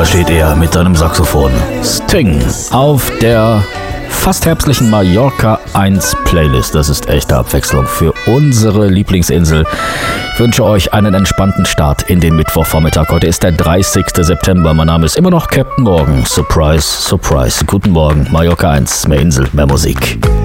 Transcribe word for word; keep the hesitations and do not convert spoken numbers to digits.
da steht er mit seinem Saxophon. Sting auf der fast herbstlichen Mallorca eins Playlist. Das ist echte Abwechslung für unsere Lieblingsinsel. Ich wünsche euch einen entspannten Start in den Mittwochvormittag. Heute ist der dreißigster September. Mein Name ist immer noch Captain Morgan. Surprise, surprise. Guten Morgen, Mallorca eins. Mehr Insel, mehr Musik.